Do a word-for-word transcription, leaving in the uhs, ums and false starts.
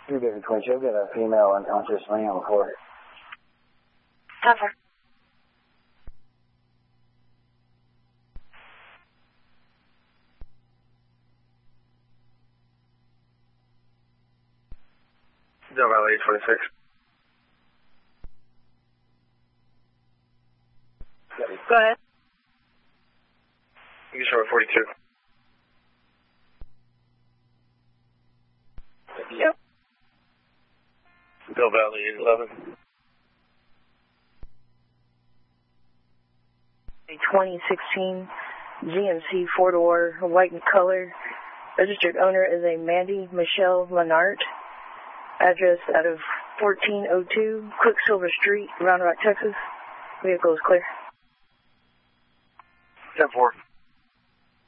Two Baby Quincy, get a female unconscious laying on the floor. Cover. Del Valle eight twenty-six. Go ahead. You can show it forty-two. Yep. Del Valle eight eleven. A twenty sixteen G M C four-door, white in color. Registered owner is a Mandy Michelle Lenart. Address out of fourteen oh two Quicksilver Street, Round Rock, Texas. Vehicle is clear. ten four.